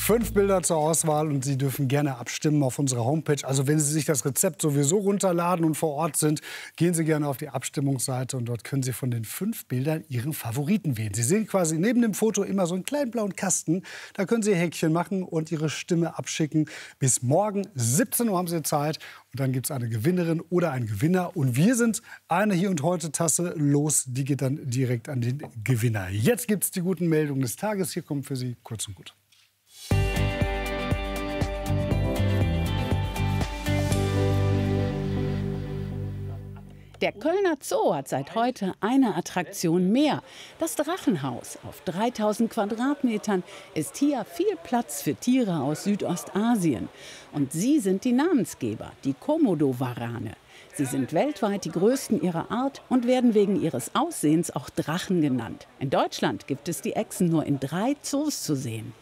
5 Bilder zur Auswahl und Sie dürfen gerne abstimmen auf unserer Homepage. Also wenn Sie sich das Rezept sowieso runterladen und vor Ort sind, gehen Sie gerne auf die Abstimmungsseite und dort können Sie von den 5 Bildern Ihren Favoriten wählen. Sie sehen quasi neben dem Foto immer so einen kleinen blauen Kasten. Da können Sie Häkchen machen und Ihre Stimme abschicken. Bis morgen 17 Uhr haben Sie Zeit und dann gibt es eine Gewinnerin oder einen Gewinner. Und wir sind eine Hier und Heute Tasse los. Die geht dann direkt an den Gewinner. Jetzt gibt es die guten Meldungen des Tages. Hier kommt für Sie kurz und gut. Der Kölner Zoo hat seit heute eine Attraktion mehr. Das Drachenhaus auf 3000 Quadratmetern ist hier viel Platz für Tiere aus Südostasien. Und sie sind die Namensgeber, die Komodo-Warane. Sie sind weltweit die größten ihrer Art und werden wegen ihres Aussehens auch Drachen genannt. In Deutschland gibt es die Echsen nur in 3 Zoos zu sehen.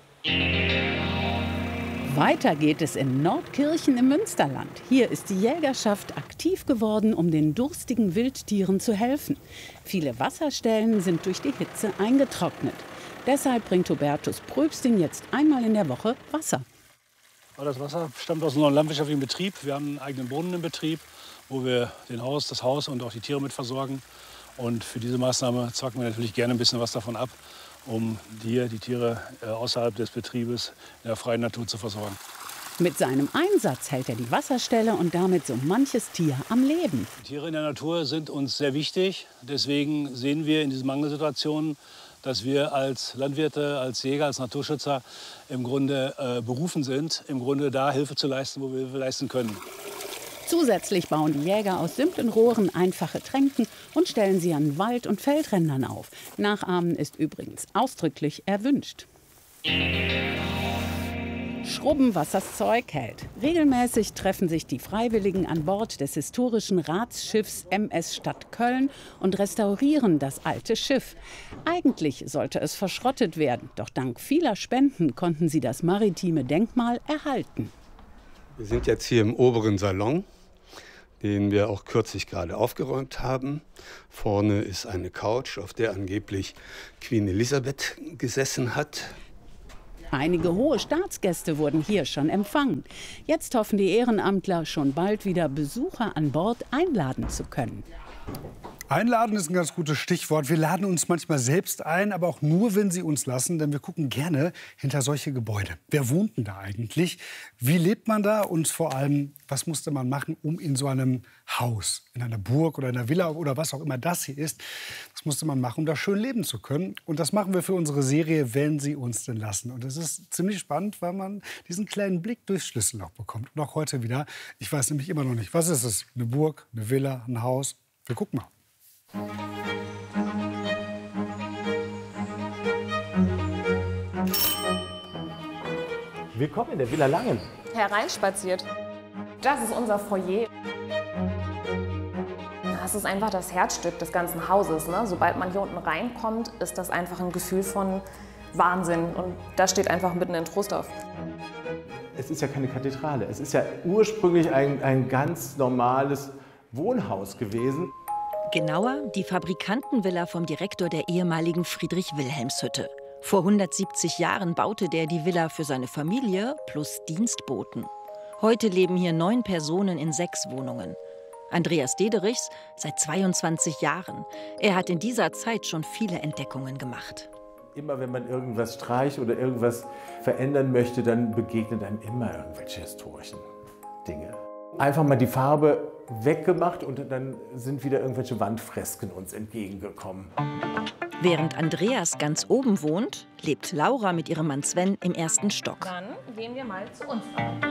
Weiter geht es in Nordkirchen im Münsterland. Hier ist die Jägerschaft aktiv geworden, um den durstigen Wildtieren zu helfen. Viele Wasserstellen sind durch die Hitze eingetrocknet. Deshalb bringt Hubertus Pröbsting jetzt einmal in der Woche Wasser. Das Wasser stammt aus unserem landwirtschaftlichen Betrieb. Wir haben einen eigenen Brunnen im Betrieb, wo wir das Haus und auch die Tiere mit versorgen. Und für diese Maßnahme zwacken wir natürlich gerne ein bisschen was davon ab, um die Tiere außerhalb des Betriebes in der freien Natur zu versorgen. Mit seinem Einsatz hält er die Wasserstelle und damit so manches Tier am Leben. Die Tiere in der Natur sind uns sehr wichtig. Deswegen sehen wir in diesen Mangelsituationen, dass wir als Landwirte, als Jäger, als Naturschützer im Grunde berufen sind, im Grunde da Hilfe zu leisten, wo wir Hilfe leisten können. Zusätzlich bauen die Jäger aus simplen Rohren einfache Tränken und stellen sie an Wald- und Feldrändern auf. Nachahmen ist übrigens ausdrücklich erwünscht. Schrubben, was das Zeug hält. Regelmäßig treffen sich die Freiwilligen an Bord des historischen Ratsschiffs MS Stadt Köln und restaurieren das alte Schiff. Eigentlich sollte es verschrottet werden, doch dank vieler Spenden konnten sie das maritime Denkmal erhalten. Wir sind jetzt hier im oberen Salon, den wir auch kürzlich gerade aufgeräumt haben. Vorne ist eine Couch, auf der angeblich Queen Elisabeth gesessen hat. Einige hohe Staatsgäste wurden hier schon empfangen. Jetzt hoffen die Ehrenamtler, schon bald wieder Besucher an Bord einladen zu können. Einladen ist ein ganz gutes Stichwort. Wir laden uns manchmal selbst ein, aber auch nur, wenn Sie uns lassen. Denn wir gucken gerne hinter solche Gebäude. Wer wohnt denn da eigentlich? Wie lebt man da? Und vor allem, was musste man machen, um in so einem Haus, in einer Burg oder in einer Villa oder was auch immer das hier ist, was musste man machen, um da schön leben zu können? Und das machen wir für unsere Serie, wenn Sie uns denn lassen. Und das ist ziemlich spannend, weil man diesen kleinen Blick durchs Schlüsselloch bekommt. Und auch heute wieder. Ich weiß nämlich immer noch nicht, was ist es? Eine Burg, eine Villa, ein Haus? Wir gucken mal. Willkommen in der Villa Langen. Hereinspaziert. Das ist unser Foyer. Das ist einfach das Herzstück des ganzen Hauses, ne? Sobald man hier unten reinkommt, ist das einfach ein Gefühl von Wahnsinn. Und das steht einfach mitten in Trostorf. Es ist ja keine Kathedrale. Es ist ja ursprünglich ein ganz normales Wohnhaus gewesen. Genauer die Fabrikantenvilla vom Direktor der ehemaligen Friedrich-Wilhelms-Hütte. Vor 170 Jahren baute der die Villa für seine Familie plus Dienstboten. Heute leben hier 9 Personen in 6 Wohnungen. Andreas Dederichs seit 22 Jahren. Er hat in dieser Zeit schon viele Entdeckungen gemacht. Immer wenn man irgendwas streicht oder irgendwas verändern möchte, dann begegnen einem immer irgendwelche historischen Dinge. Einfach mal die Farbe weggemacht und dann sind wieder irgendwelche Wandfresken uns entgegengekommen. Während Andreas ganz oben wohnt, lebt Laura mit ihrem Mann Sven im 1. Stock. Dann gehen wir mal zu uns rein.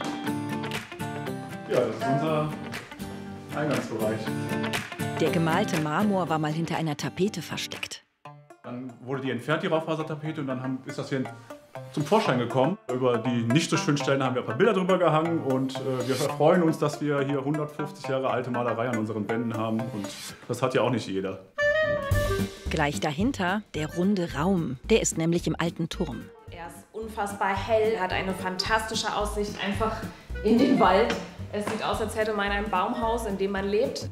Ja, das ist unser Eingangsbereich. Der gemalte Marmor war mal hinter einer Tapete versteckt. Dann wurde die entfernt, die Raufasertapete, und dann ist das hier zum Vorschein gekommen. Über die nicht so schönen Stellen haben wir ein paar Bilder drüber gehangen und wir freuen uns, dass wir hier 150 Jahre alte Malerei an unseren Wänden haben und das hat ja auch nicht jeder. Gleich dahinter der runde Raum, der ist nämlich im alten Turm. Er ist unfassbar hell, hat eine fantastische Aussicht einfach in den Wald. Es sieht aus, als hätte man ein Baumhaus, in dem man lebt.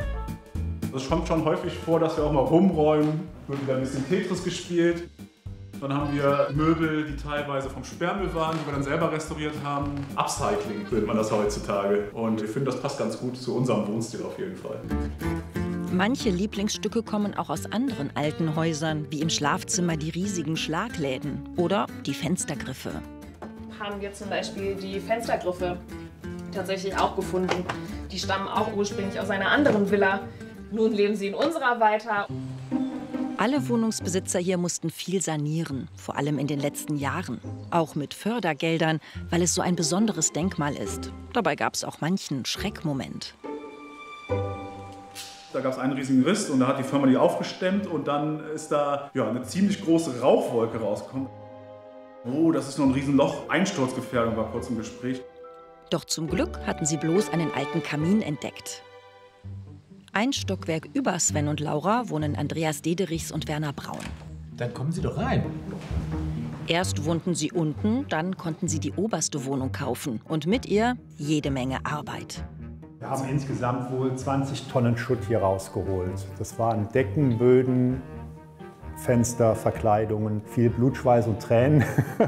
Es kommt schon häufig vor, dass wir auch mal rumräumen, wird wieder ein bisschen Tetris gespielt. Dann haben wir Möbel, die teilweise vom Sperrmüll waren, die wir dann selber restauriert haben. Upcycling nennt man das heutzutage. Und ich finde, das passt ganz gut zu unserem Wohnstil auf jeden Fall. Manche Lieblingsstücke kommen auch aus anderen alten Häusern, wie im Schlafzimmer die riesigen Schlagläden oder die Fenstergriffe. Haben wir zum Beispiel die Fenstergriffe tatsächlich auch gefunden. Die stammen auch ursprünglich aus einer anderen Villa. Nun leben sie in unserer weiter. Alle Wohnungsbesitzer hier mussten viel sanieren, vor allem in den letzten Jahren. Auch mit Fördergeldern, weil es so ein besonderes Denkmal ist. Dabei gab es auch manchen Schreckmoment. Da gab es einen riesigen Riss und da hat die Firma die aufgestemmt und dann ist da eine ziemlich große Rauchwolke rausgekommen. Oh, das ist noch ein Riesenloch. Einsturzgefährdung war kurz im Gespräch. Doch zum Glück hatten sie bloß einen alten Kamin entdeckt. Ein Stockwerk über Sven und Laura wohnen Andreas Dederichs und Werner Braun. Dann kommen Sie doch rein. Erst wohnten sie unten, dann konnten sie die oberste Wohnung kaufen. Und mit ihr jede Menge Arbeit. Wir haben insgesamt wohl 20 Tonnen Schutt hier rausgeholt. Das waren Decken, Böden, Fenster, Verkleidungen, viel Blut, Schweiß und Tränen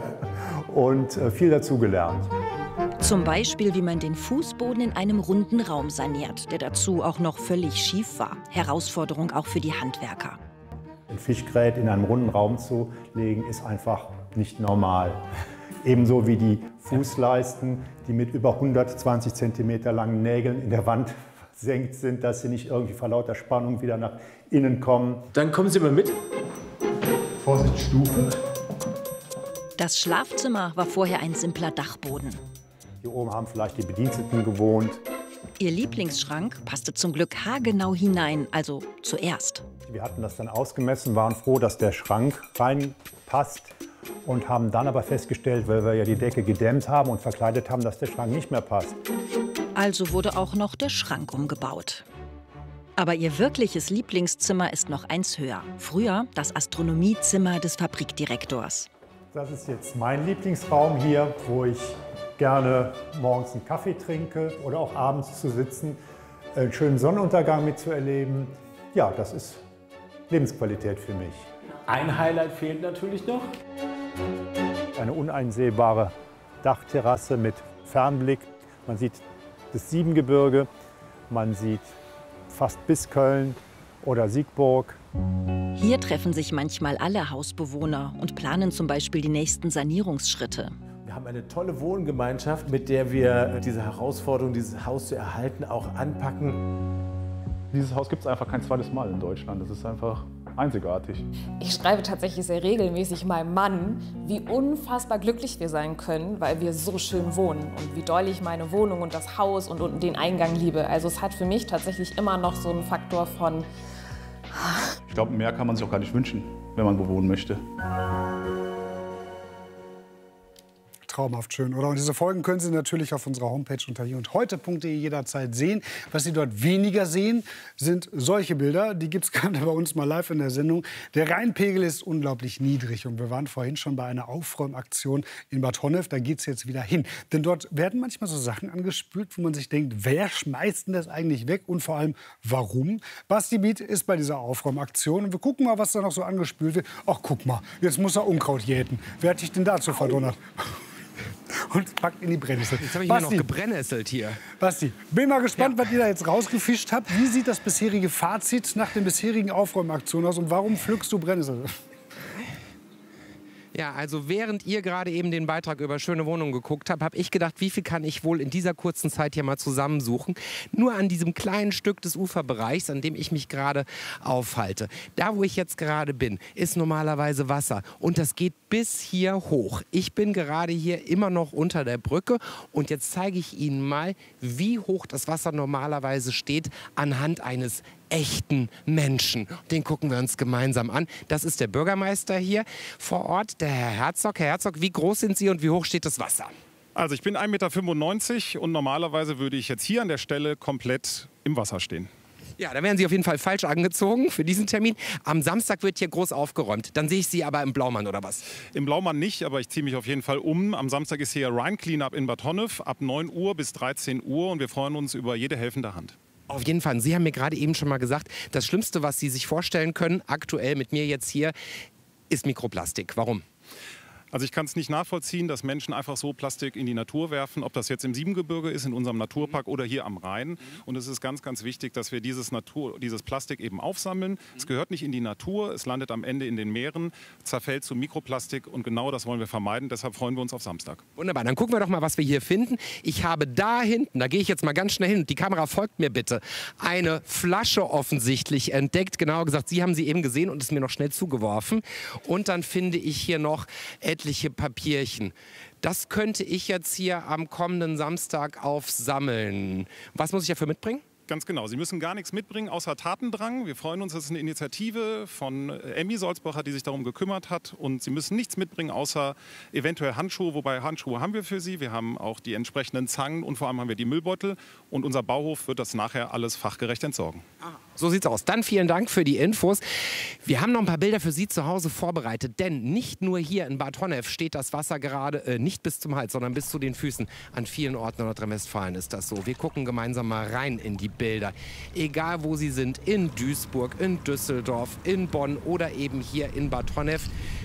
und viel dazugelernt. Zum Beispiel, wie man den Fußboden in einem runden Raum saniert, der dazu auch noch völlig schief war. Herausforderung auch für die Handwerker. Ein Fischgräte in einem runden Raum zu legen, ist einfach nicht normal. Ebenso wie die Fußleisten, die mit über 120 cm langen Nägeln in der Wand versenkt sind, dass sie nicht irgendwie vor lauter Spannung wieder nach innen kommen. Dann kommen Sie mal mit. Vorsicht, Stufe. Das Schlafzimmer war vorher ein simpler Dachboden. Hier oben haben vielleicht die Bediensteten gewohnt. Ihr Lieblingsschrank passte zum Glück haargenau hinein, also zuerst. Wir hatten das dann ausgemessen, waren froh, dass der Schrank reinpasst und haben dann aber festgestellt, weil wir ja die Decke gedämmt haben und verkleidet haben, dass der Schrank nicht mehr passt. Also wurde auch noch der Schrank umgebaut. Aber ihr wirkliches Lieblingszimmer ist noch eins höher. Früher das Astronomiezimmer des Fabrikdirektors. Das ist jetzt mein Lieblingsraum hier, wo ich gerne morgens einen Kaffee trinke oder auch abends zu sitzen, einen schönen Sonnenuntergang mitzuerleben. Ja, das ist Lebensqualität für mich. Ein Highlight fehlt natürlich noch. Eine uneinsehbare Dachterrasse mit Fernblick. Man sieht das Siebengebirge, man sieht fast bis Köln oder Siegburg. Hier treffen sich manchmal alle Hausbewohner und planen zum Beispiel die nächsten Sanierungsschritte. Wir haben eine tolle Wohngemeinschaft, mit der wir diese Herausforderung, dieses Haus zu erhalten, auch anpacken. Dieses Haus gibt es einfach kein zweites Mal in Deutschland. Das ist einfach einzigartig. Ich schreibe tatsächlich sehr regelmäßig meinem Mann, wie unfassbar glücklich wir sein können, weil wir so schön wohnen und wie doll ich meine Wohnung und das Haus und unten den Eingang liebe. Also es hat für mich tatsächlich immer noch so einen Faktor von... Ich glaube, mehr kann man sich auch gar nicht wünschen, wenn man bewohnen möchte. Traumhaft schön, oder? Und diese Folgen können Sie natürlich auf unserer Homepage unter hierundheute.de jederzeit sehen. Was Sie dort weniger sehen, sind solche Bilder. Die gibt es gerade bei uns mal live in der Sendung. Der Rheinpegel ist unglaublich niedrig. Und wir waren vorhin schon bei einer Aufräumaktion in Bad Honnef. Da geht es jetzt wieder hin. Denn dort werden manchmal so Sachen angespült, wo man sich denkt, wer schmeißt denn das eigentlich weg? Und vor allem, warum? Basti Biet ist bei dieser Aufräumaktion. Und wir gucken mal, was da noch so angespült wird. Ach, guck mal, jetzt muss er Unkraut jäten. Wer hat dich denn dazu verdonnert? Und packt in die Brennnessel. Jetzt habe ich mir noch gebrennesselt hier. Basti, bin mal gespannt, was ihr da jetzt rausgefischt habt. Wie sieht das bisherige Fazit nach den bisherigen Aufräumaktionen aus und warum pflückst du Brennnessel? Ja, also während ihr gerade eben den Beitrag über schöne Wohnungen geguckt habt, habe ich gedacht, wie viel kann ich wohl in dieser kurzen Zeit hier mal zusammensuchen. Nur an diesem kleinen Stück des Uferbereichs, an dem ich mich gerade aufhalte. Da, wo ich jetzt gerade bin, ist normalerweise Wasser und das geht bis hier hoch. Ich bin gerade hier immer noch unter der Brücke und jetzt zeige ich Ihnen mal, wie hoch das Wasser normalerweise steht anhand eines echten Menschen. Den gucken wir uns gemeinsam an. Das ist der Bürgermeister hier vor Ort, der Herr Herzog. Herr Herzog, wie groß sind Sie und wie hoch steht das Wasser? Also ich bin 1,95 m und normalerweise würde ich jetzt hier an der Stelle komplett im Wasser stehen. Ja, da werden Sie auf jeden Fall falsch angezogen für diesen Termin. Am Samstag wird hier groß aufgeräumt. Dann sehe ich Sie aber im Blaumann, oder was? Im Blaumann nicht, aber ich ziehe mich auf jeden Fall um. Am Samstag ist hier Rhein Cleanup in Bad Honnef ab 9 Uhr bis 13 Uhr und wir freuen uns über jede helfende Hand. Auf jeden Fall. Sie haben mir gerade eben schon mal gesagt, das Schlimmste, was Sie sich vorstellen können, aktuell mit mir jetzt hier, ist Mikroplastik. Warum? Also ich kann es nicht nachvollziehen, dass Menschen einfach so Plastik in die Natur werfen, ob das jetzt im Siebengebirge ist, in unserem Naturpark oder hier am Rhein. Und es ist ganz, ganz wichtig, dass wir dieses Plastik eben aufsammeln. Es gehört nicht in die Natur, es landet am Ende in den Meeren, zerfällt zu Mikroplastik und genau das wollen wir vermeiden. Deshalb freuen wir uns auf Samstag. Wunderbar, dann gucken wir doch mal, was wir hier finden. Ich habe da hinten, da gehe ich jetzt mal ganz schnell hin, die Kamera folgt mir bitte, eine Flasche offensichtlich entdeckt. Genauer gesagt, Sie haben sie eben gesehen und ist mir noch schnell zugeworfen. Und dann finde ich hier noch etliche Papierchen. Das könnte ich jetzt hier am kommenden Samstag aufsammeln. Was muss ich dafür mitbringen? Ganz genau. Sie müssen gar nichts mitbringen, außer Tatendrang. Wir freuen uns, das ist eine Initiative von Emmy Solzbacher, die sich darum gekümmert hat. Und Sie müssen nichts mitbringen, außer eventuell Handschuhe. Wobei Handschuhe haben wir für Sie. Wir haben auch die entsprechenden Zangen und vor allem haben wir die Müllbeutel. Und unser Bauhof wird das nachher alles fachgerecht entsorgen. So sieht's aus. Dann vielen Dank für die Infos. Wir haben noch ein paar Bilder für Sie zu Hause vorbereitet, denn nicht nur hier in Bad Honnef steht das Wasser gerade nicht bis zum Hals, sondern bis zu den Füßen. An vielen Orten in Nordrhein-Westfalen ist das so. Wir gucken gemeinsam mal rein in die Bilder. Egal wo Sie sind, in Duisburg, in Düsseldorf, in Bonn oder eben hier in Bad Honnef,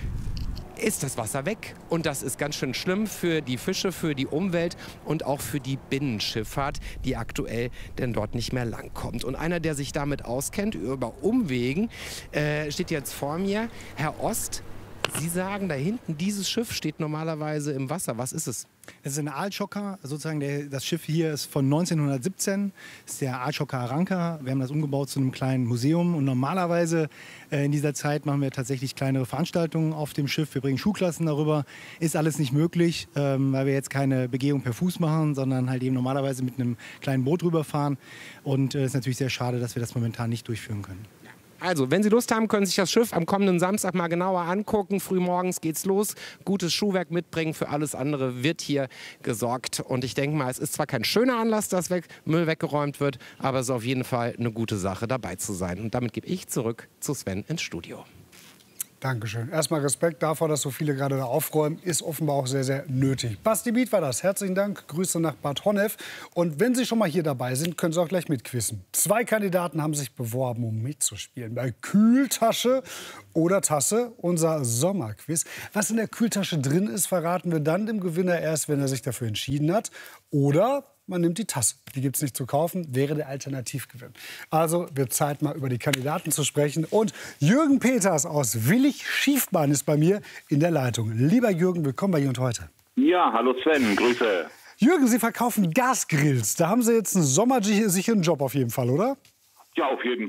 ist das Wasser weg. Und das ist ganz schön schlimm für die Fische, für die Umwelt und auch für die Binnenschifffahrt, die aktuell denn dort nicht mehr langkommt. Und einer, der sich damit auskennt, über Umwegen, steht jetzt vor mir. Herr Ost, Sie sagen, da hinten, dieses Schiff steht normalerweise im Wasser. Was ist es? Es ist ein Aalschokker, sozusagen das Schiff hier ist von 1917, das ist der Aalschokker Aranka. Wir haben das umgebaut zu einem kleinen Museum und normalerweise in dieser Zeit machen wir tatsächlich kleinere Veranstaltungen auf dem Schiff. Wir bringen Schulklassen darüber, ist alles nicht möglich, weil wir jetzt keine Begehung per Fuß machen, sondern halt eben normalerweise mit einem kleinen Boot rüberfahren und es ist natürlich sehr schade, dass wir das momentan nicht durchführen können. Also, wenn Sie Lust haben, können Sie sich das Schiff am kommenden Samstag mal genauer angucken. Frühmorgens geht's los. Gutes Schuhwerk mitbringen. Für alles andere wird hier gesorgt. Und ich denke mal, es ist zwar kein schöner Anlass, dass Müll weggeräumt wird, aber es ist auf jeden Fall eine gute Sache, dabei zu sein. Und damit gebe ich zurück zu Sven ins Studio. Dankeschön. Erstmal Respekt davor, dass so viele gerade da aufräumen, ist offenbar auch sehr, sehr nötig. Basti Biet war das. Herzlichen Dank. Grüße nach Bad Honnef. Und wenn Sie schon mal hier dabei sind, können Sie auch gleich mitquissen. 2 Kandidaten haben sich beworben, um mitzuspielen. Bei Kühltasche oder Tasse, unser Sommerquiz. Was in der Kühltasche drin ist, verraten wir dann dem Gewinner erst, wenn er sich dafür entschieden hat. Oder man nimmt die Tasse. Die gibt es nicht zu kaufen, wäre der Alternativgewinn. Also wird Zeit, mal über die Kandidaten zu sprechen. Und Jürgen Peters aus Willig-Schiefbahn ist bei mir in der Leitung. Lieber Jürgen, willkommen bei Hier und Heute. Ja, hallo Sven, Grüße. Jürgen, Sie verkaufen Gasgrills. Da haben Sie jetzt einen sommersicheren Job auf jeden Fall, oder? Ja, auf jeden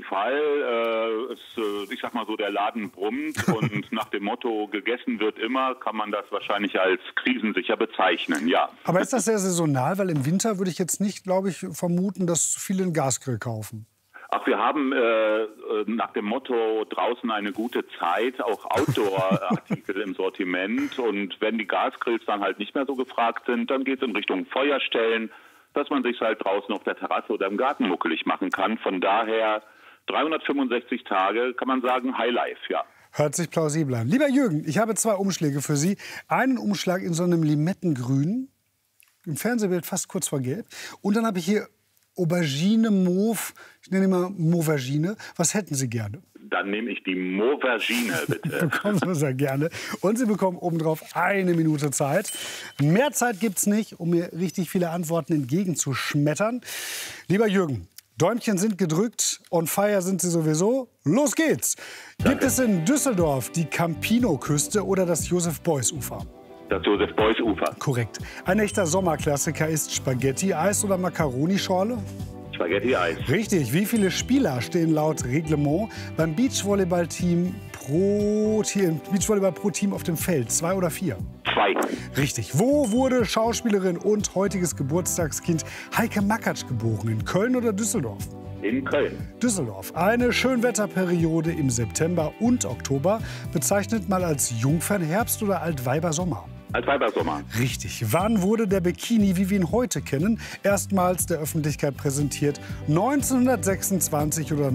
Fall. Ich sag mal so, der Laden brummt und nach dem Motto, gegessen wird immer, kann man das wahrscheinlich als krisensicher bezeichnen, ja. Aber ist das sehr saisonal? Weil im Winter würde ich jetzt nicht, glaube ich, vermuten, dass viele einen Gasgrill kaufen. Ach, wir haben nach dem Motto draußen eine gute Zeit auch Outdoor-Artikel im Sortiment. Und wenn die Gasgrills dann halt nicht mehr so gefragt sind, dann geht es in Richtung Feuerstellen, dass man sich halt draußen auf der Terrasse oder im Garten muckelig machen kann. Von daher 365 Tage, kann man sagen, Highlife, ja. Hört sich plausibel an. Lieber Jürgen, ich habe 2 Umschläge für Sie. Einen Umschlag in so einem Limettengrün, im Fernsehbild fast kurz vor Gelb. Und dann habe ich hier Aubergine, Mauve, ich nenne immer Mauvagine. Was hätten Sie gerne? Dann nehme ich die Mauvagine, bitte. Bekommen Sie sehr gerne. Und Sie bekommen obendrauf 1 Minute Zeit. Mehr Zeit gibt es nicht, um mir richtig viele Antworten entgegenzuschmettern. Lieber Jürgen, Däumchen sind gedrückt, on fire sind Sie sowieso. Los geht's! Gibt es in Düsseldorf die Campino-Küste oder das Josef-Beuys-Ufer? Das Josef-Beuys-Ufer. Korrekt. Ein echter Sommerklassiker ist Spaghetti-Eis oder Macaroni-Schorle? Spaghetti-Eis. Richtig. Wie viele Spieler stehen laut Reglement beim Beachvolleyball-Team pro Team auf dem Feld? 2 oder 4? 2. Richtig. Wo wurde Schauspielerin und heutiges Geburtstagskind Heike Makatsch geboren? In Köln oder Düsseldorf? In Köln. Düsseldorf. Eine Schönwetterperiode im September und Oktober bezeichnet man als Jungfernherbst oder Altweibersommer. Altweibersommer. Richtig. Wann wurde der Bikini, wie wir ihn heute kennen, erstmals der Öffentlichkeit präsentiert? 1926 oder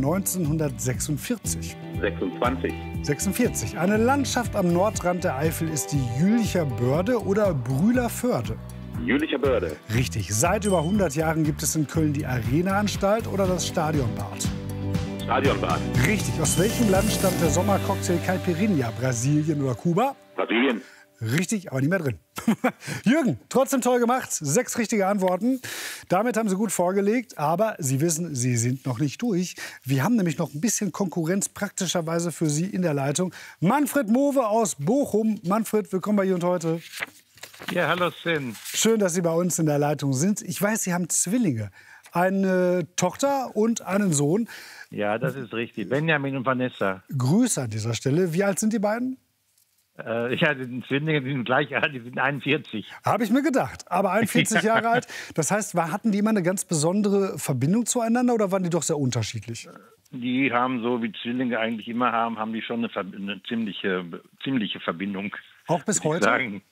1946? 26. 46. Eine Landschaft am Nordrand der Eifel ist die Jülicher Börde oder Brühler Förde? Jülicher Börde. Richtig. Seit über 100 Jahren gibt es in Köln die Arena-Anstalt oder das Stadionbad? Stadionbad. Richtig. Aus welchem Land stammt der Sommercocktail Caipirinha? Brasilien oder Kuba? Brasilien. Richtig, aber nicht mehr drin. Jürgen, trotzdem toll gemacht. 6 richtige Antworten. Damit haben Sie gut vorgelegt. Aber Sie wissen, Sie sind noch nicht durch. Wir haben nämlich noch ein bisschen Konkurrenz praktischerweise für Sie in der Leitung. Manfred Mowe aus Bochum. Manfred, willkommen bei Hier und Heute. Ja, hallo Sven. Schön, dass Sie bei uns in der Leitung sind. Ich weiß, Sie haben Zwillinge. Eine Tochter und einen Sohn. Ja, das ist richtig. Benjamin und Vanessa. Grüße an dieser Stelle. Wie alt sind die beiden? Ja, die sind Zwillinge, die sind gleich alt, die sind 41. Habe ich mir gedacht. Aber 41 Jahre alt. Das heißt, hatten die immer eine ganz besondere Verbindung zueinander oder waren die doch sehr unterschiedlich? Die haben, so wie Zwillinge eigentlich immer haben die schon eine ziemliche Verbindung. Auch bis heute? Sagen.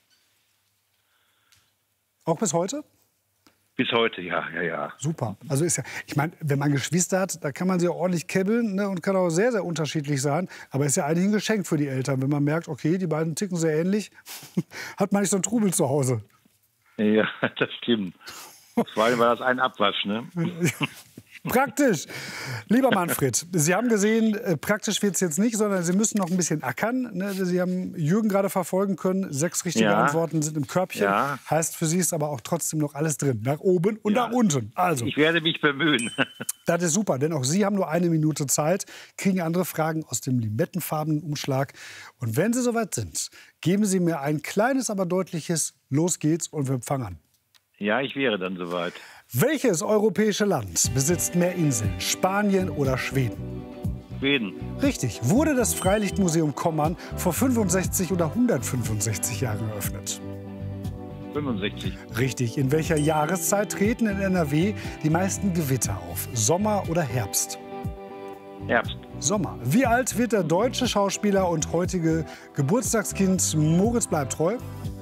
Auch bis heute? Bis heute, ja. Super. Also ist ja, ich meine, wenn man Geschwister hat, da kann man sie auch ordentlich kebbeln, ne, und kann auch sehr, sehr unterschiedlich sein. Aber ist ja eigentlich ein Geschenk für die Eltern, wenn man merkt, okay, die beiden ticken sehr ähnlich, hat man nicht so einen Trubel zu Hause. Ja, das stimmt. Vor allem war das ein Abwasch, ne? Praktisch. Lieber Manfred, Sie haben gesehen, praktisch wird es jetzt nicht, sondern Sie müssen noch ein bisschen ackern. Ne? Sie haben Jürgen gerade verfolgen können. 6 richtige Antworten sind im Körbchen. Ja. Heißt, für Sie ist aber auch trotzdem noch alles drin. Nach oben und nach unten. Also, ich werde mich bemühen. Das ist super, denn auch Sie haben nur 1 Minute Zeit, kriegen andere Fragen aus dem limettenfarbenen Umschlag. Und wenn Sie soweit sind, geben Sie mir ein kleines, aber deutliches Los geht's und wir fangen an. Ja, ich wäre dann soweit. Welches europäische Land besitzt mehr Inseln, Spanien oder Schweden? Schweden. Richtig. Wurde das Freilichtmuseum Kommern vor 65 oder 165 Jahren eröffnet? 65. Richtig. In welcher Jahreszeit treten in NRW die meisten Gewitter auf? Sommer oder Herbst? Herbst. Sommer. Wie alt wird der deutsche Schauspieler und heutige Geburtstagskind Moritz Bleibtreu?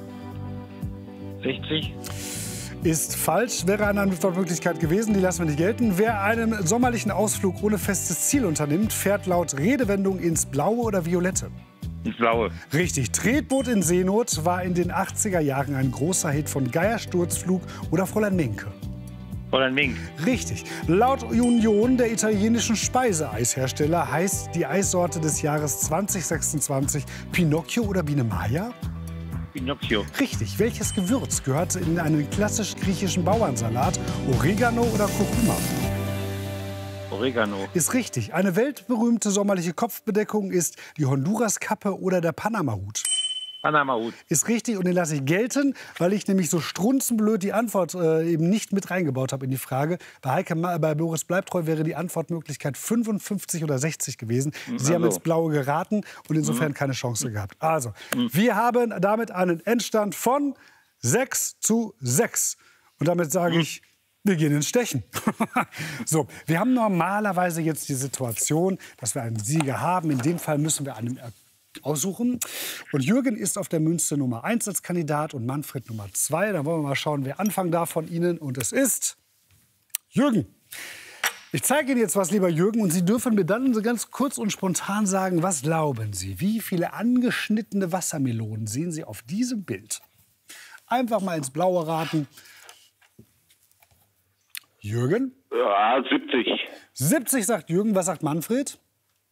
60. Ist falsch, wäre eine Antwortmöglichkeit gewesen, die lassen wir nicht gelten. Wer einen sommerlichen Ausflug ohne festes Ziel unternimmt, fährt laut Redewendung ins Blaue oder Violette? Ins Blaue. Richtig. Tretboot in Seenot war in den 80er Jahren ein großer Hit von Geiersturzflug oder Fräulein Menke. Fräulein Mink. Richtig. Laut Union der italienischen Speiseeishersteller heißt die Eissorte des Jahres 2026 Pinocchio oder Biene Maya? Pinocchio. Richtig. Welches Gewürz gehört in einen klassisch griechischen Bauernsalat? Oregano oder Kurkuma? Oregano. Ist richtig. Eine weltberühmte sommerliche Kopfbedeckung ist die Honduras-Kappe oder der Panama-Hut. Panama-Hut. Ist richtig und den lasse ich gelten, weil ich nämlich so strunzenblöd die Antwort eben nicht mit reingebaut habe in die Frage. Bei Boris Bleibtreu wäre die Antwortmöglichkeit 55 oder 60 gewesen. Sie haben ins Blaue geraten und insofern keine Chance gehabt. Also, wir haben damit einen Endstand von 6:6. Und damit sage ich, wir gehen ins Stechen. So, wir haben normalerweise jetzt die Situation, dass wir einen Sieger haben. In dem Fall müssen wir einen aussuchen. Und Jürgen ist auf der Münze Nummer 1 als Kandidat und Manfred Nummer 2. Dann wollen wir mal schauen, wer anfangen darf von Ihnen. Und es ist Jürgen. Ich zeige Ihnen jetzt was, lieber Jürgen, und Sie dürfen mir dann so ganz kurz und spontan sagen, was glauben Sie? Wie viele angeschnittene Wassermelonen sehen Sie auf diesem Bild? Einfach mal ins Blaue raten. Jürgen? Ja, 70. 70 sagt Jürgen. Was sagt Manfred?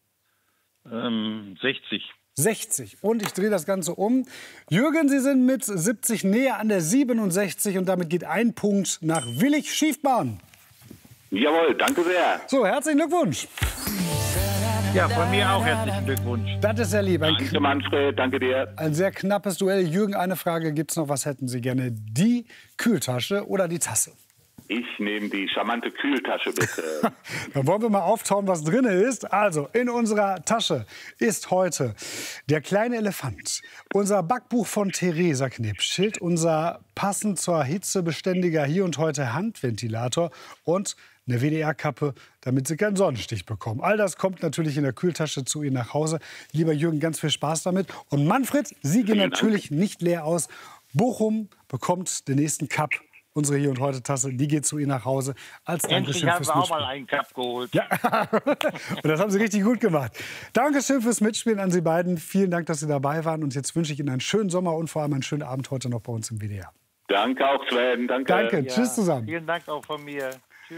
60. 60. Und ich drehe das Ganze um. Jürgen, Sie sind mit 70 näher an der 67 und damit geht ein Punkt nach Willig Schiefbahn. Jawohl, danke sehr. So, herzlichen Glückwunsch. Ja, von mir auch herzlichen Glückwunsch. Das ist sehr lieb. Danke, Manfred, danke dir. Ein sehr knappes Duell. Jürgen, eine Frage gibt's noch. Was hätten Sie gerne? Die Kühltasche oder die Tasse? Ich nehme die charmante Kühltasche, bitte. Dann wollen wir mal auftauen, was drin ist. Also, in unserer Tasche ist heute der kleine Elefant, unser Backbuch von Theresa Knipschild, unser passend zur Hitze beständiger Hier und Heute Handventilator und eine WDR-Kappe, damit Sie keinen Sonnenstich bekommen. All das kommt natürlich in der Kühltasche zu Ihnen nach Hause. Lieber Jürgen, ganz viel Spaß damit. Und Manfred, Sie gehen natürlich nicht leer aus. Bochum bekommt den nächsten Cup. Unsere Hier und Heute Tasse, die geht zu Ihnen nach Hause. Als Dankeschön fürs Mitspielen. Ich habe auch mal einen Cup geholt. Ja, und das haben Sie richtig gut gemacht. Dankeschön fürs Mitspielen an Sie beiden. Vielen Dank, dass Sie dabei waren. Und jetzt wünsche ich Ihnen einen schönen Sommer und vor allem einen schönen Abend heute noch bei uns im WDR. Danke auch, Sven. Danke. Danke. Ja. Tschüss zusammen. Vielen Dank auch von mir. Tschüss.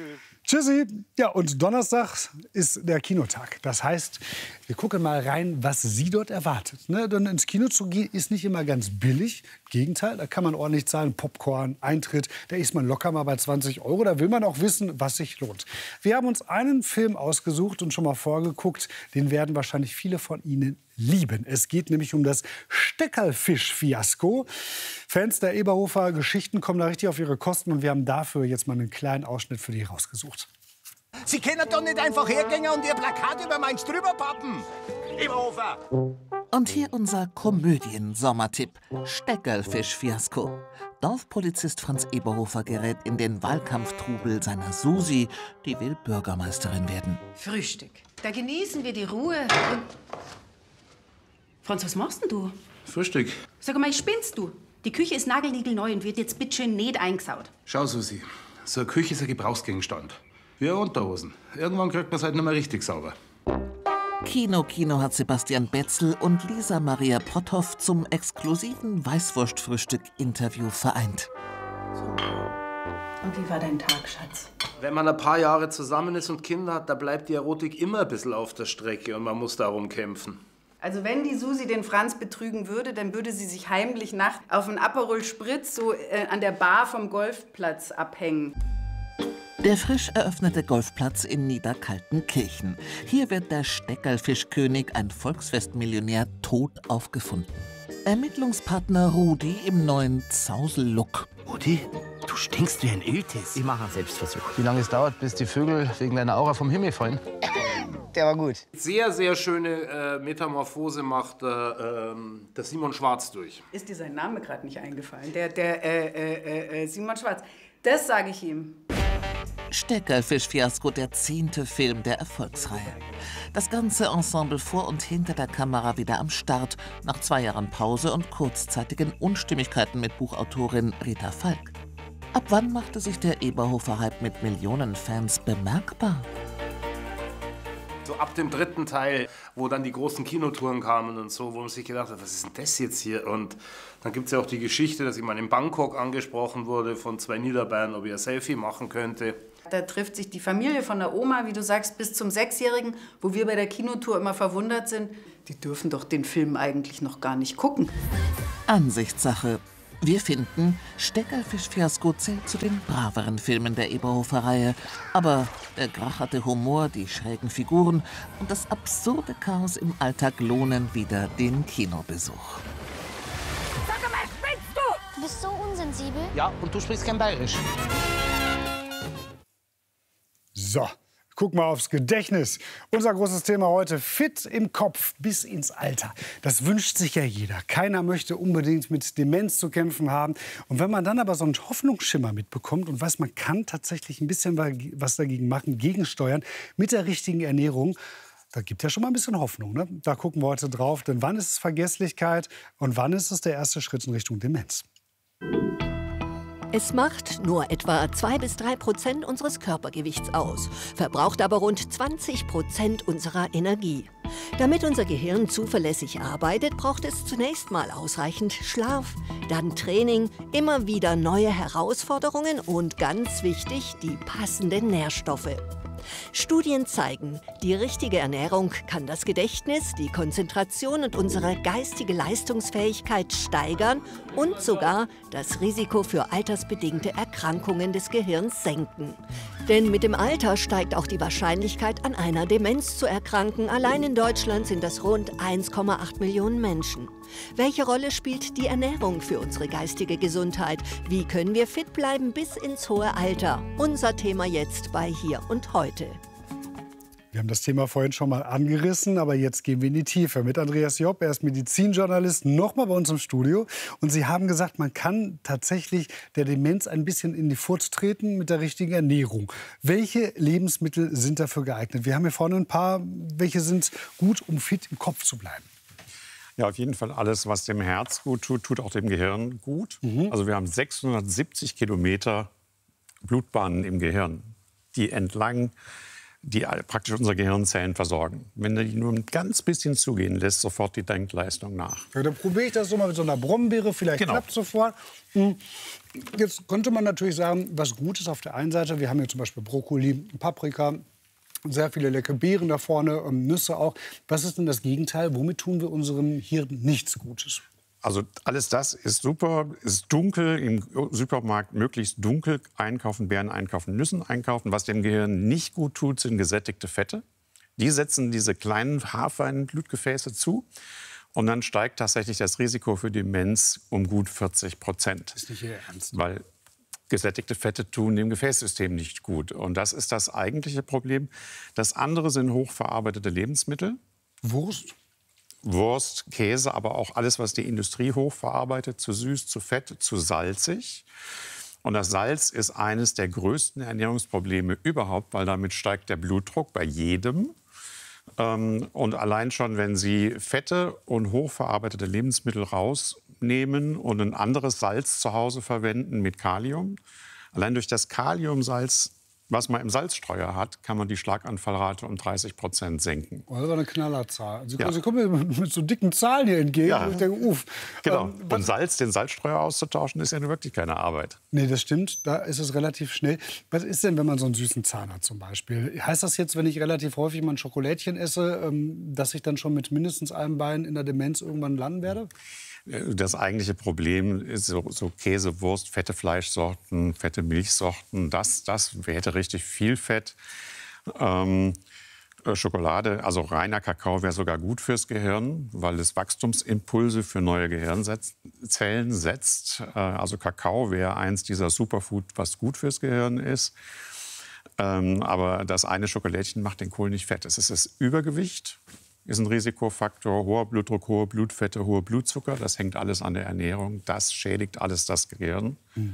Tschüssi. Ja, und Donnerstag ist der Kinotag. Das heißt, wir gucken mal rein, was Sie dort erwartet. Ne? Denn ins Kino zu gehen ist nicht immer ganz billig. Im Gegenteil, da kann man ordentlich zahlen. Popcorn, Eintritt, da ist man locker mal bei 20 €. Da will man auch wissen, was sich lohnt. Wir haben uns einen Film ausgesucht und schon mal vorgeguckt. Den werden wahrscheinlich viele von Ihnen lieben. Es geht nämlich um das Steckerlfisch-Fiasko. Fans der Eberhofer Geschichten kommen da richtig auf ihre Kosten. Und wir haben dafür jetzt mal einen kleinen Ausschnitt für die rausgesucht. Sie können doch nicht einfach hergehen und Ihr Plakat über meins drüber pappen. Eberhofer! Und hier unser Komödien-Sommertipp: Steckerlfisch-Fiasko. Dorfpolizist Franz Eberhofer gerät in den Wahlkampftrubel seiner Susi, die will Bürgermeisterin werden. Frühstück. Da genießen wir die Ruhe und... Franz, was machst denn du? Frühstück. Sag mal, spinnst du? Die Küche ist nagelniegelneu und wird jetzt bitteschön nicht eingesaut. Schau, Susi, so eine Küche ist ein Gebrauchsgegenstand. Wie Unterhosen. Irgendwann kriegt man es halt nicht mehr richtig sauber. Kino hat Sebastian Betzel und Lisa Maria Protthoff zum exklusiven Weißwurstfrühstück-Interview vereint. Und wie war dein Tag, Schatz? Wenn man ein paar Jahre zusammen ist und Kinder hat, da bleibt die Erotik immer ein bisschen auf der Strecke und man muss darum kämpfen. Also wenn die Susi den Franz betrügen würde, dann würde sie sich heimlich nachts auf einen Aperol Spritz so an der Bar vom Golfplatz abhängen. Der frisch eröffnete Golfplatz in Niederkaltenkirchen. Hier wird der Steckerlfischkönig, ein Volksfestmillionär, tot aufgefunden. Ermittlungspartner Rudi im neuen Zausel-Look. Rudi, du stinkst wie ein Iltis. Ich mache einen Selbstversuch. Wie lange es dauert, bis die Vögel wegen deiner Aura vom Himmel fallen? Der war gut. Sehr, sehr schöne Metamorphose macht der Simon Schwarz durch. Ist dir sein Name gerade nicht eingefallen? Der Simon Schwarz. Das sage ich ihm. Steckerlfisch-Fiasko, der 10. Film der Erfolgsreihe. Das ganze Ensemble vor und hinter der Kamera wieder am Start, nach 2 Jahren Pause und kurzzeitigen Unstimmigkeiten mit Buchautorin Rita Falk. Ab wann machte sich der Eberhofer-Hype mit Millionen Fans bemerkbar? So ab dem 3. Teil, wo dann die großen Kinotouren kamen und so, wo man sich gedacht hat, was ist denn das jetzt hier? Und dann gibt es ja auch die Geschichte, dass ich mal in Bangkok angesprochen wurde von 2 Niederbayern, ob ich ein Selfie machen könnte. Da trifft sich die Familie von der Oma, wie du sagst, bis zum 6-Jährigen, wo wir bei der Kinotour immer verwundert sind. Die dürfen doch den Film eigentlich noch gar nicht gucken. Ansichtssache. Wir finden, Steckerlfisch-Fiasko zählt zu den braveren Filmen der Eberhofer-Reihe. Aber der gracherte Humor, die schrägen Figuren und das absurde Chaos im Alltag lohnen wieder den Kinobesuch. Sag mal, spinnst du? Du bist so unsensibel. Ja, und du sprichst kein Bayerisch. So, guck mal aufs Gedächtnis. Unser großes Thema heute: fit im Kopf bis ins Alter. Das wünscht sich ja jeder. Keiner möchte unbedingt mit Demenz zu kämpfen haben. Und wenn man dann aber so einen Hoffnungsschimmer mitbekommt und weiß, man kann tatsächlich ein bisschen was dagegen machen, gegensteuern mit der richtigen Ernährung, da gibt ja schon mal ein bisschen Hoffnung. Ne? Da gucken wir heute drauf. Denn wann ist es Vergesslichkeit und wann ist es der erste Schritt in Richtung Demenz? Es macht nur etwa 2–3% unseres Körpergewichts aus, verbraucht aber rund 20% unserer Energie. Damit unser Gehirn zuverlässig arbeitet, braucht es zunächst mal ausreichend Schlaf, dann Training, immer wieder neue Herausforderungen und ganz wichtig, die passenden Nährstoffe. Studien zeigen, die richtige Ernährung kann das Gedächtnis, die Konzentration und unsere geistige Leistungsfähigkeit steigern und sogar das Risiko für altersbedingte Erkrankungen des Gehirns senken. Denn mit dem Alter steigt auch die Wahrscheinlichkeit, an einer Demenz zu erkranken. Allein in Deutschland sind das rund 1,8 Millionen Menschen. Welche Rolle spielt die Ernährung für unsere geistige Gesundheit? Wie können wir fit bleiben bis ins hohe Alter? Unser Thema jetzt bei Hier und Heute. Wir haben das Thema vorhin schon mal angerissen, aber jetzt gehen wir in die Tiefe mit Andreas Jopp. Er ist Medizinjournalist, nochmal bei uns im Studio. Und Sie haben gesagt, man kann tatsächlich der Demenz ein bisschen in die Furt treten mit der richtigen Ernährung. Welche Lebensmittel sind dafür geeignet? Wir haben hier vorne ein paar. Welche sind gut, um fit im Kopf zu bleiben? Ja, auf jeden Fall alles, was dem Herz gut tut, tut auch dem Gehirn gut. Also wir haben 670 Kilometer Blutbahnen im Gehirn, die entlang die praktisch unsere Gehirnzellen versorgen. Wenn du die nur ein ganz bisschen zugehen lässt, sofort die Denkleistung nach. Ja, dann probiere ich das so mal mit so einer Brombeere, vielleicht klappt es sofort. Jetzt könnte man natürlich sagen, was gut ist auf der einen Seite, wir haben hier zum Beispiel Brokkoli, Paprika, sehr viele leckere Beeren da vorne, Nüsse auch. Was ist denn das Gegenteil? Womit tun wir unserem Hirn nichts Gutes? Also alles das ist super, ist dunkel, im Supermarkt möglichst dunkel einkaufen, Beeren einkaufen, Nüssen einkaufen. Was dem Gehirn nicht gut tut, sind gesättigte Fette. Die setzen diese kleinen haarfeinen Blutgefäße zu. Und dann steigt tatsächlich das Risiko für Demenz um gut 40%. Ist nicht Ihr Ernst? Weil gesättigte Fette tun dem Gefäßsystem nicht gut. Und das ist das eigentliche Problem. Das andere sind hochverarbeitete Lebensmittel. Wurst, Käse, aber auch alles, was die Industrie hochverarbeitet, zu süß, zu fett, zu salzig. Und das Salz ist eines der größten Ernährungsprobleme überhaupt, weil damit steigt der Blutdruck bei jedem. Und allein schon, wenn Sie Fette und hochverarbeitete Lebensmittel rausnehmen und ein anderes Salz zu Hause verwenden mit Kalium, allein durch das Kaliumsalz, was man im Salzstreuer hat, kann man die Schlaganfallrate um 30% senken. Oh, das war eine Knallerzahl. Sie kommen mir mit so dicken Zahlen hier entgegen. Ja. Und ich denke, uff. Genau. Und den Salzstreuer auszutauschen, ist ja wirklich keine Arbeit. Nee, das stimmt. Da ist es relativ schnell. Was ist denn, wenn man so einen süßen Zahn hat zum Beispiel? Heißt das jetzt, wenn ich relativ häufig mal ein Schokolädchen esse, dass ich dann schon mit mindestens einem Bein in der Demenz irgendwann landen werde? Das eigentliche Problem ist so Käse, Wurst, fette Fleischsorten, fette Milchsorten. Das hätte richtig viel Fett. Schokolade, also reiner Kakao, wäre sogar gut fürs Gehirn, weil es Wachstumsimpulse für neue Gehirnzellen setzt. Also Kakao wäre eins dieser Superfood, was gut fürs Gehirn ist. Aber das eine Schokolädchen macht den Kohl nicht fett. Es ist das Übergewicht. Ist ein Risikofaktor, hoher Blutdruck, hohe Blutfette, hoher Blutzucker. Das hängt alles an der Ernährung. Das schädigt alles das Gehirn.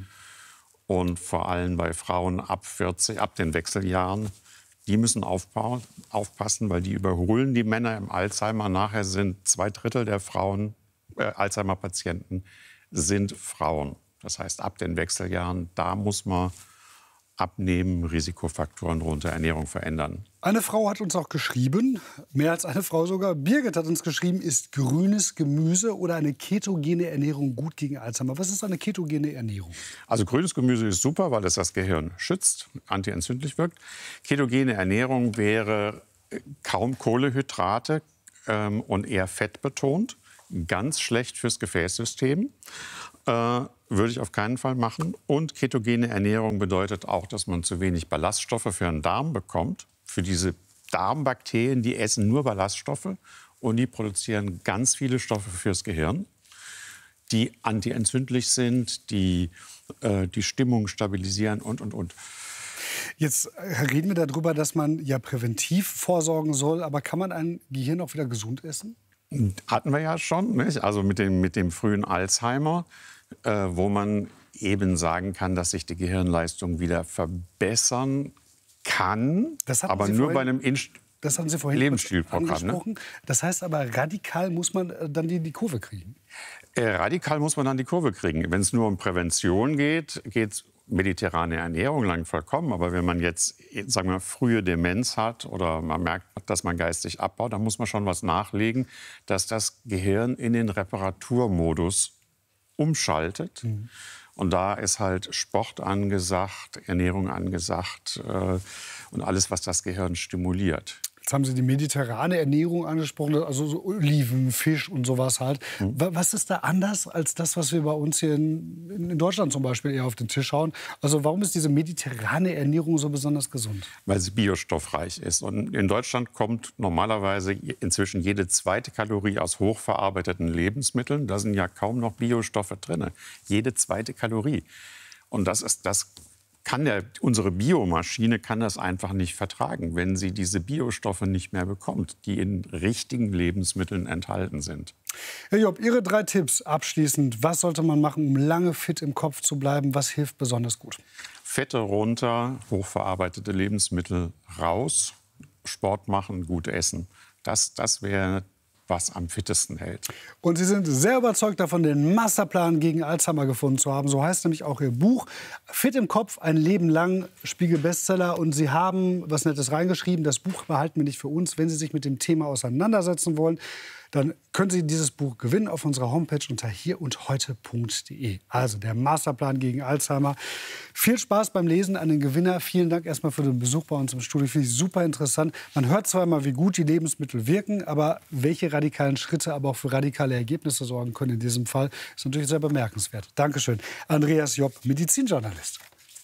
Und vor allem bei Frauen ab 40, ab den Wechseljahren, die müssen aufpassen, weil die überholen die Männer im Alzheimer. Nachher sind 2/3 der Frauen, Alzheimer-Patienten, sind Frauen. Das heißt, ab den Wechseljahren, da muss man abnehmen, Risikofaktoren runter, Ernährung verändern. Eine Frau hat uns auch geschrieben, mehr als eine Frau sogar. Birgit hat uns geschrieben, ist grünes Gemüse oder eine ketogene Ernährung gut gegen Alzheimer? Was ist eine ketogene Ernährung? Also grünes Gemüse ist super, weil es das Gehirn schützt, antientzündlich wirkt. Ketogene Ernährung wäre kaum Kohlenhydrate und eher fettbetont. Ganz schlecht fürs Gefäßsystem. Würde ich auf keinen Fall machen. Und ketogene Ernährung bedeutet auch, dass man zu wenig Ballaststoffe für den Darm bekommt. Für diese Darmbakterien, die essen nur Ballaststoffe und die produzieren ganz viele Stoffe fürs Gehirn, die antientzündlich sind, die die Stimmung stabilisieren und. Jetzt reden wir darüber, dass man ja präventiv vorsorgen soll. Aber kann man ein Gehirn auch wieder gesund essen? Hatten wir ja schon, nicht? Also mit dem frühen Alzheimer, wo man eben sagen kann, dass sich die Gehirnleistung wieder verbessern kann, aber nur bei einem das haben Sie vorhin Lebensstilprogramm. Ne? Das heißt aber, radikal muss man dann die Kurve kriegen? Radikal muss man dann die Kurve kriegen. Wenn es nur um Prävention geht, geht mediterrane Ernährung lang vollkommen. Aber wenn man jetzt, sagen wir, frühe Demenz hat oder man merkt, dass man geistig abbaut, dann muss man schon was nachlegen, dass das Gehirn in den Reparaturmodus umschaltet. Und da ist halt Sport angesagt, Ernährung angesagt und alles, was das Gehirn stimuliert. Jetzt haben Sie die mediterrane Ernährung angesprochen, also so Oliven, Fisch und sowas halt. Was ist da anders als das, was wir bei uns hier in Deutschland zum Beispiel eher auf den Tisch hauen? Also warum ist diese mediterrane Ernährung so besonders gesund? Weil sie biostoffreich ist. Und in Deutschland kommt normalerweise inzwischen jede zweite Kalorie aus hochverarbeiteten Lebensmitteln. Da sind ja kaum noch Biostoffe drin. Jede zweite Kalorie. Und unsere Biomaschine kann das einfach nicht vertragen, wenn sie diese Biostoffe nicht mehr bekommt, die in richtigen Lebensmitteln enthalten sind. Herr Job, Ihre 3 Tipps abschließend. Was sollte man machen, um lange fit im Kopf zu bleiben? Was hilft besonders gut? Fette runter, hochverarbeitete Lebensmittel raus, Sport machen, gut essen. Das wäre was am fittesten hält. Und Sie sind sehr überzeugt davon, den Masterplan gegen Alzheimer gefunden zu haben. So heißt nämlich auch Ihr Buch. Fit im Kopf, ein Leben lang, Spiegel-Bestseller. Und Sie haben was Nettes reingeschrieben. Das Buch behalten wir nicht für uns. Wenn Sie sich mit dem Thema auseinandersetzen wollen, dann können Sie dieses Buch gewinnen auf unserer Homepage unter hierundheute.de. Also der Masterplan gegen Alzheimer. Viel Spaß beim Lesen an den Gewinner. Vielen Dank erstmal für den Besuch bei uns im Studio. Finde ich super interessant. Man hört zwar immer, wie gut die Lebensmittel wirken, aber welche radikalen Schritte aber auch für radikale Ergebnisse sorgen können in diesem Fall, ist natürlich sehr bemerkenswert. Dankeschön. Andreas Jopp, Medizinjournalist.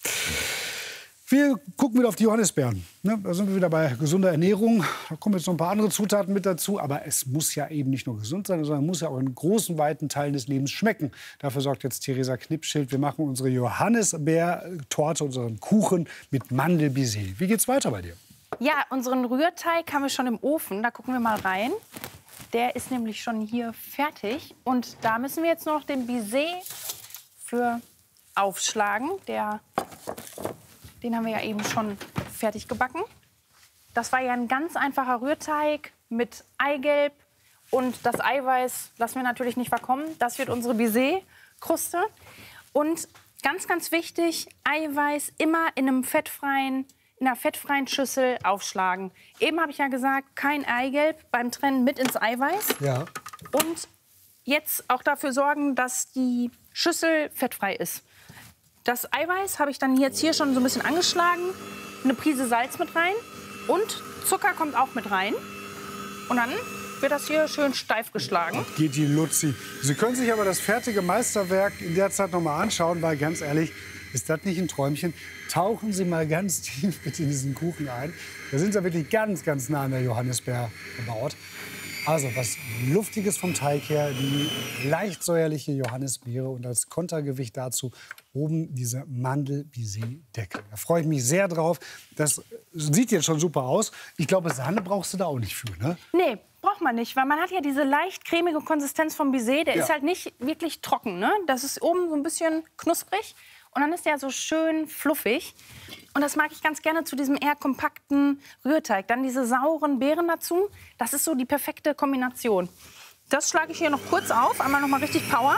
Wir gucken wieder auf die Johannisbeeren. Da sind wir wieder bei gesunder Ernährung. Da kommen jetzt noch ein paar andere Zutaten mit dazu. Aber es muss ja eben nicht nur gesund sein, sondern muss ja auch in großen, weiten Teilen des Lebens schmecken. Dafür sorgt jetzt Theresa Knipschild. Wir machen unsere Johannisbeertorte, unseren Kuchen mit Mandelbisee. Wie geht's weiter bei dir? Ja, unseren Rührteig haben wir schon im Ofen. Da gucken wir mal rein. Der ist nämlich schon hier fertig. Und da müssen wir jetzt nur noch den Baiser für aufschlagen. Den haben wir ja eben schon fertig gebacken. Das war ja ein ganz einfacher Rührteig mit Eigelb. Und das Eiweiß lassen wir natürlich nicht verkommen. Das wird unsere Baiser-Kruste. Und ganz, ganz wichtig, Eiweiß immer in einer fettfreien Schüssel aufschlagen. Eben habe ich ja gesagt, kein Eigelb beim Trennen mit ins Eiweiß. Ja. Und jetzt auch dafür sorgen, dass die Schüssel fettfrei ist. Das Eiweiß habe ich dann jetzt hier schon so ein bisschen angeschlagen. Eine Prise Salz mit rein und Zucker kommt auch mit rein. Und dann wird das hier schön steif geschlagen. Geht die Luzi. Sie können sich aber das fertige Meisterwerk in der Zeit noch mal anschauen, weil ganz ehrlich, ist das nicht ein Träumchen? Tauchen Sie mal ganz tief bitte in diesen Kuchen ein. Da sind Sie wirklich ganz, ganz nah an der Johannisbeer gebaut. Also was Luftiges vom Teig her, die leicht säuerliche Johannisbeere und als Kontergewicht dazu oben diese Mandel-Baiser-Decke. Da freue ich mich sehr drauf. Das sieht jetzt schon super aus. Ich glaube, Sahne brauchst du da auch nicht für, ne? Nee, braucht man nicht, weil man hat ja diese leicht cremige Konsistenz vom Baiser. Der ist halt nicht wirklich trocken, ne? Das ist oben so ein bisschen knusprig. Und dann ist der so schön fluffig. Und das mag ich ganz gerne zu diesem eher kompakten Rührteig. Dann diese sauren Beeren dazu. Das ist so die perfekte Kombination. Das schlage ich hier noch kurz auf. Einmal noch mal richtig Power.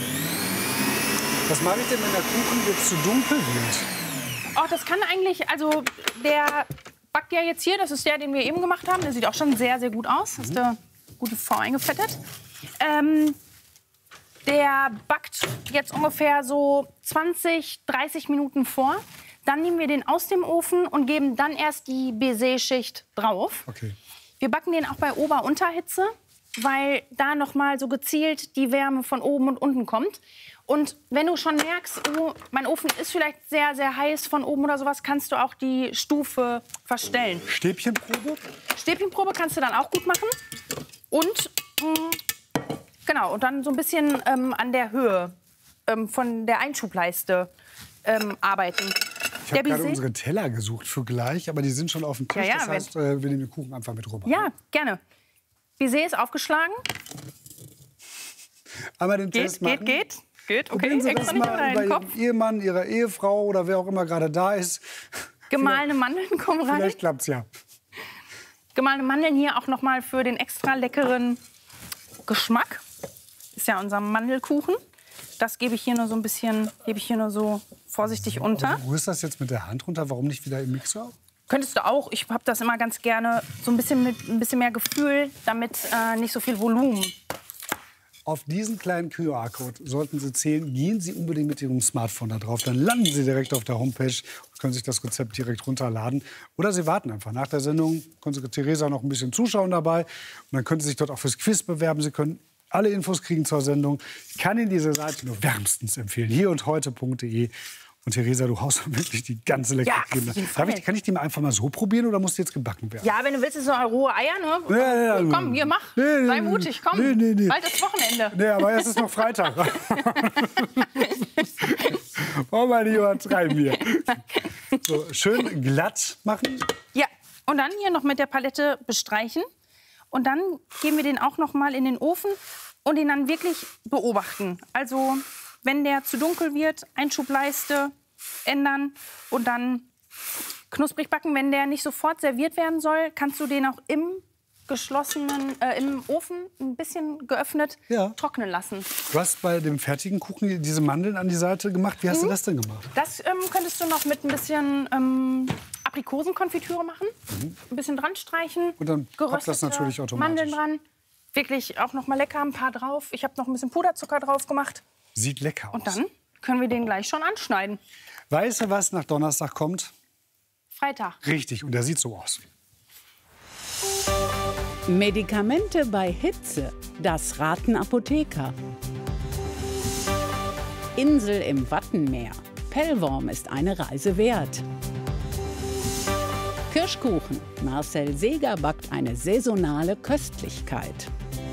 Was mache ich denn, wenn der Kuchen jetzt zu dunkel wird? Oh, das kann eigentlich, also der backt ja jetzt hier. Das ist der, den wir eben gemacht haben. Der sieht auch schon sehr, sehr gut aus. Hast du gute V eingefettet. Der backt jetzt ungefähr so 20, 30 Minuten vor. Dann nehmen wir den aus dem Ofen und geben dann erst die Baiser-Schicht drauf. Okay. Wir backen den auch bei Ober-Unterhitze, weil da noch mal so gezielt die Wärme von oben und unten kommt. Und wenn du schon merkst, oh, mein Ofen ist vielleicht sehr, sehr heiß von oben oder sowas, kannst du auch die Stufe verstellen. Stäbchenprobe? Stäbchenprobe kannst du dann auch gut machen. Und genau, und dann so ein bisschen an der Höhe von der Einschubleiste arbeiten. Ich habe gerade unsere Teller gesucht für gleich, aber die sind schon auf dem Tisch. Ja, das heißt, wir nehmen den Kuchen einfach mit rüber. Ja, gerne. Baiser ist aufgeschlagen. Einmal den Test machen. Geht. Okay, probieren Sie das mal bei Ihrem Ehemann, Ihrer Ehefrau oder wer auch immer gerade da ist. Gemahlene Mandeln kommen rein. Vielleicht klappt's ja. Gemahlene Mandeln hier auch noch mal für den extra leckeren Geschmack. Ist ja unser Mandelkuchen. Das gebe ich hier nur so ein bisschen, so vorsichtig unter. Du rührst das jetzt mit der Hand runter, warum nicht wieder im Mixer? Könntest du auch. Ich habe das immer ganz gerne so ein bisschen mit ein bisschen mehr Gefühl, damit nicht so viel Volumen. Auf diesen kleinen QR-Code sollten Sie zählen. Gehen Sie unbedingt mit Ihrem Smartphone da drauf. Dann landen Sie direkt auf der Homepage und können sich das Rezept direkt runterladen. Oder Sie warten einfach. Nach der Sendung können Sie Theresa noch ein bisschen zuschauen dabei. Und dann können Sie sich dort auch fürs Quiz bewerben. Sie können alle Infos kriegen zur Sendung. Ich kann Ihnen diese Seite nur wärmstens empfehlen. Hierundheute.de. Und Theresa, du haust wirklich die ganze leckere Creme. Kann ich die mal einfach mal so probieren oder muss die jetzt gebacken werden? Ja, wenn du willst, ist so rohe Eier, ne? Ja, komm, hier, mach. Sei mutig, komm. Nee. Bald ist Wochenende. Nee, aber es ist noch Freitag. Oh, meine Johann, treiben wir. So, schön glatt machen. Ja, und dann hier noch mit der Palette bestreichen. Und dann geben wir den auch noch mal in den Ofen und ihn dann wirklich beobachten. Also, wenn der zu dunkel wird, Einschubleiste ändern und dann knusprig backen. Wenn der nicht sofort serviert werden soll, kannst du den auch im im Ofen ein bisschen geöffnet trocknen lassen. Du hast bei dem fertigen Kuchen diese Mandeln an die Seite gemacht. Wie hast du das denn gemacht? Das könntest du noch mit ein bisschen Aprikosenkonfitüre machen. Ein bisschen dran streichen. Und dann poppt das natürlich automatisch. Mandeln dran. Wirklich auch noch mal lecker, ein paar drauf. Ich habe noch ein bisschen Puderzucker drauf gemacht. Sieht lecker aus. Und dann können wir den gleich schon anschneiden. Weißt du, was nach Donnerstag kommt? Freitag. Richtig, und der sieht so aus. Medikamente bei Hitze. Das raten Apotheker. Insel im Wattenmeer. Pellworm ist eine Reise wert. Kirschkuchen. Marcel Seeger backt eine saisonale Köstlichkeit.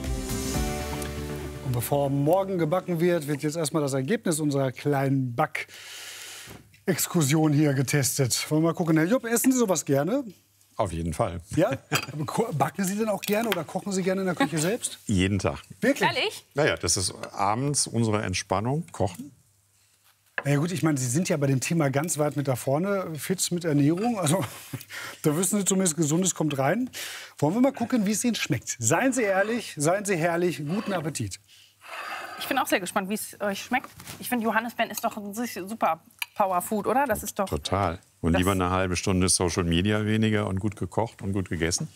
Und bevor morgen gebacken wird, wird jetzt erstmal das Ergebnis unserer kleinen Back-Exkursion hier getestet. Wollen wir mal gucken. Herr Jupp, essen Sie sowas gerne? Auf jeden Fall. Ja? Backen Sie denn auch gerne oder kochen Sie gerne in der Küche selbst? Jeden Tag. Wirklich? Ehrlich? Naja, das ist abends unsere Entspannung, Kochen. Na ja gut, ich meine, Sie sind ja bei dem Thema ganz weit mit da vorne, fit mit Ernährung. Also da wissen Sie zumindest, Gesundes kommt rein. Wollen wir mal gucken, wie es Ihnen schmeckt. Seien Sie ehrlich, seien Sie herrlich, guten Appetit. Ich bin auch sehr gespannt, wie es euch schmeckt. Ich finde, Johannisbeeren ist doch ein super Powerfood, oder? Das ist doch... Total. Und lieber eine halbe Stunde Social Media weniger und gut gekocht und gut gegessen.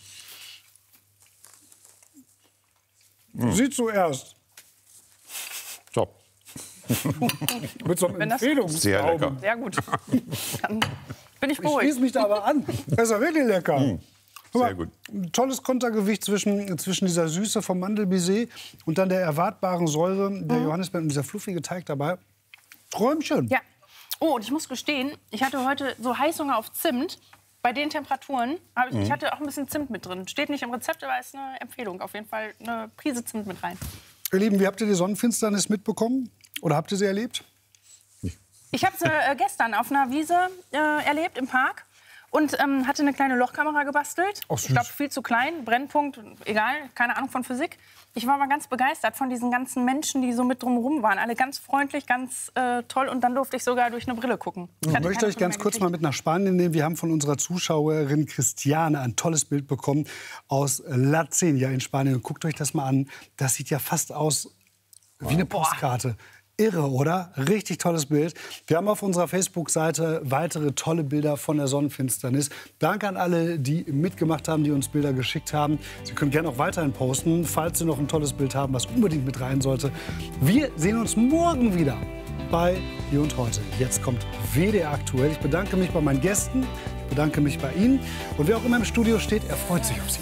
Sie zuerst. Top. Mit so einer Empfehlung. Sehr lecker. Sehr gut. Dann bin ich Ich beruhigt. schließe mich da aber an. Das ist ja wirklich lecker. Sehr gut. Ein tolles Kontergewicht zwischen dieser Süße vom Mandelbaiser und dann der erwartbaren Säure der Johannisbeeren und dieser fluffige Teig dabei. Träumchen. Ja. Oh, und ich muss gestehen, ich hatte heute so Heißhunger auf Zimt. Bei den Temperaturen, ich hatte auch ein bisschen Zimt mit drin. Steht nicht im Rezept, aber ist eine Empfehlung. Auf jeden Fall eine Prise Zimt mit rein. Ihr Lieben, wie habt ihr die Sonnenfinsternis mitbekommen? Oder habt ihr sie erlebt? Ich habe sie gestern auf einer Wiese erlebt im Park und hatte eine kleine Lochkamera gebastelt. Ach, süß. Ich glaube, viel zu klein, Brennpunkt, egal, keine Ahnung von Physik. Ich war mal ganz begeistert von diesen ganzen Menschen, die so mit drumherum waren. Alle ganz freundlich, ganz toll. Und dann durfte ich sogar durch eine Brille gucken. Ich möchte euch ganz kurz mal mit nach Spanien nehmen. Wir haben von unserer Zuschauerin Christiane ein tolles Bild bekommen aus La Cenia in Spanien. Guckt euch das mal an. Das sieht ja fast aus wie eine Postkarte. Irre, oder? Richtig tolles Bild. Wir haben auf unserer Facebook-Seite weitere tolle Bilder von der Sonnenfinsternis. Danke an alle, die mitgemacht haben, die uns Bilder geschickt haben. Sie können gerne auch weiterhin posten, falls Sie noch ein tolles Bild haben, was unbedingt mit rein sollte. Wir sehen uns morgen wieder bei Hier und Heute. Jetzt kommt WDR aktuell. Ich bedanke mich bei meinen Gästen, ich bedanke mich bei Ihnen. Und wer auch immer im Studio steht, er freut sich auf Sie.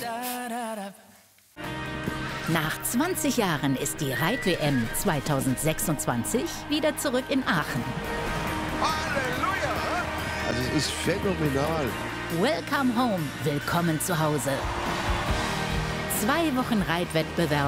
Nach 20 Jahren ist die Reit-WM 2026 wieder zurück in Aachen. Halleluja! Also es ist phänomenal. Welcome home, willkommen zu Hause. 2 Wochen Reitwettbewerb